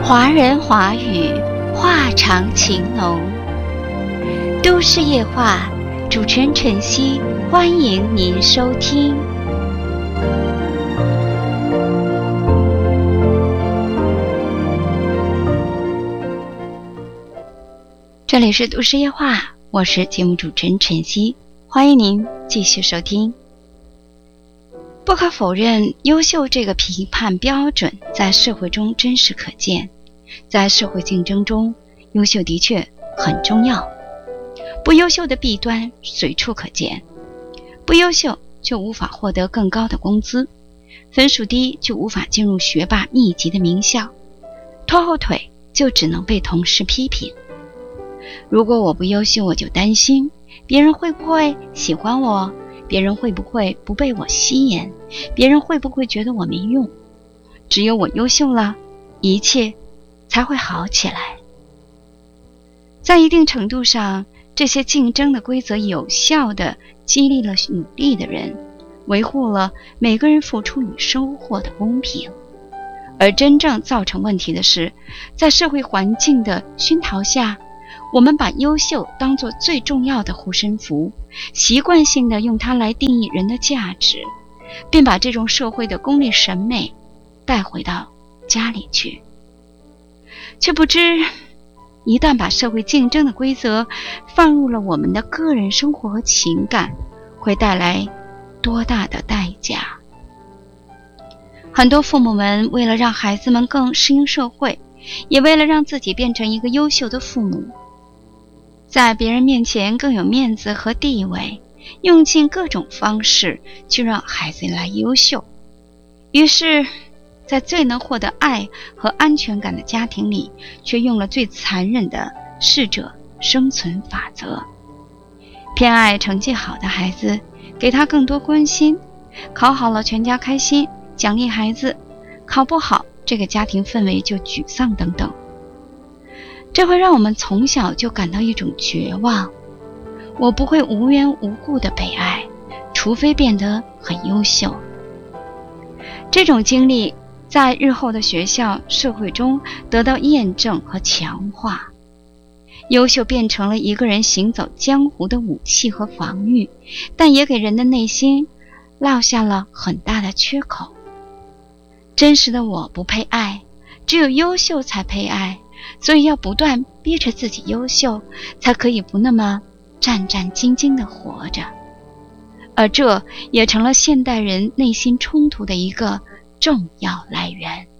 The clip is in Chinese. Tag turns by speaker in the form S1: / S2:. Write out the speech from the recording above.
S1: 华人华语，话长情浓。都市夜话，主持人晨曦，欢迎您收听。这里是都市夜话，我是节目主持人晨曦，欢迎您继续收听。不可否认，优秀这个评判标准在社会中真实可见，在社会竞争中，优秀的确很重要。不优秀的弊端随处可见，不优秀就无法获得更高的工资，分数低就无法进入学霸密集的名校，拖后腿就只能被同事批评。如果我不优秀，我就担心别人会不会喜欢我，别人会不会不被我吸引，别人会不会觉得我没用。只有我优秀了，一切才会好起来。在一定程度上，这些竞争的规则有效地激励了努力的人，维护了每个人付出与收获的公平。而真正造成问题的是，在社会环境的熏陶下，我们把优秀当作最重要的护身符，习惯性地用它来定义人的价值，并把这种社会的功利审美带回到家里去，却不知一旦把社会竞争的规则放入了我们的个人生活和情感，会带来多大的代价。很多父母们为了让孩子们更适应社会，也为了让自己变成一个优秀的父母，在别人面前更有面子和地位，用尽各种方式去让孩子来优秀。于是在最能获得爱和安全感的家庭里，却用了最残忍的适者生存法则，偏爱成绩好的孩子，给他更多关心，考好了全家开心，奖励孩子，考不好这个家庭氛围就沮丧等等。这会让我们从小就感到一种绝望，我不会无缘无故的被爱，除非变得很优秀。这种经历在日后的学校、社会中得到验证和强化，优秀变成了一个人行走江湖的武器和防御，但也给人的内心落下了很大的缺口。真实的我不配爱，只有优秀才配爱，所以要不断逼着自己优秀，才可以不那么战战兢兢地活着。而这也成了现代人内心冲突的一个重要来源。